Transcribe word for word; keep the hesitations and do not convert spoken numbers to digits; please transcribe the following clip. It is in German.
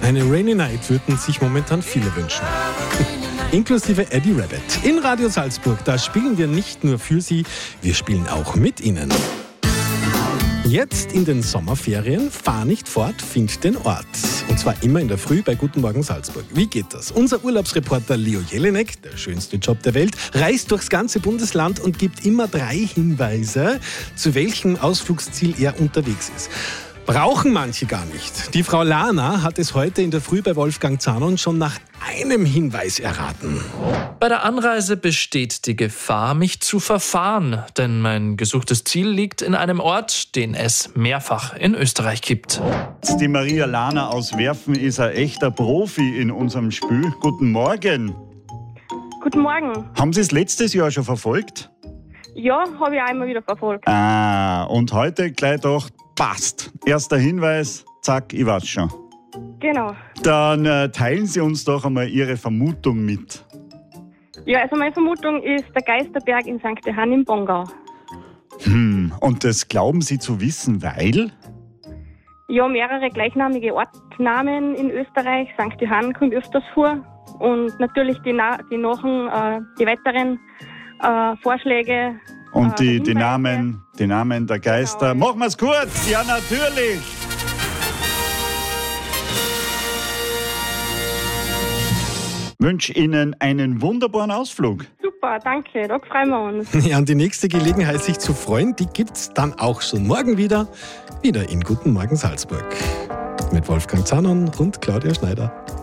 Eine Rainy Night würden sich momentan viele wünschen. Inklusive Eddie Rabbitt. In Radio Salzburg, da spielen wir nicht nur für Sie, wir spielen auch mit Ihnen. Jetzt in den Sommerferien, fahr nicht fort, find den Ort. Und zwar immer in der Früh bei Guten Morgen Salzburg. Wie geht das? Unser Urlaubsreporter Leo Jelinek, der schönste Job der Welt, reist durchs ganze Bundesland und gibt immer drei Hinweise, zu welchem Ausflugsziel er unterwegs ist. Brauchen manche gar nicht. Die Frau Lana hat es heute in der Früh bei Wolfgang Zanon schon nach einem Hinweis erraten. Bei der Anreise besteht die Gefahr, mich zu verfahren, denn mein gesuchtes Ziel liegt in einem Ort, den es mehrfach in Österreich gibt. Die Maria Lana aus Werfen ist ein echter Profi in unserem Spiel. Guten Morgen. Guten Morgen. Haben Sie es letztes Jahr schon verfolgt? Ja, habe ich auch immer wieder verfolgt. Ah, und heute gleich doch passt. Erster Hinweis, zack, ich weiß schon. Genau. Dann äh, teilen Sie uns doch einmal Ihre Vermutung mit. Ja, also meine Vermutung ist der Geisterberg in Sankt Johann im Bongau. Hm, und das glauben Sie zu wissen, weil? Ja, mehrere gleichnamige Ortsnamen in Österreich. Sankt Johann kommt öfters vor. Und natürlich die, Na- die, Nachen, äh, die weiteren äh, Vorschläge. Und die, äh, die, Namen, die Namen der Geister. Genau. Machen wir es kurz. Ja, natürlich. Wünsche Ihnen einen wunderbaren Ausflug. Super, danke. Da freuen wir uns. Ja, und die nächste Gelegenheit, sich zu freuen, die gibt's dann auch schon morgen wieder. Wieder in Guten Morgen Salzburg. Mit Wolfgang Zanon und Claudia Schneider.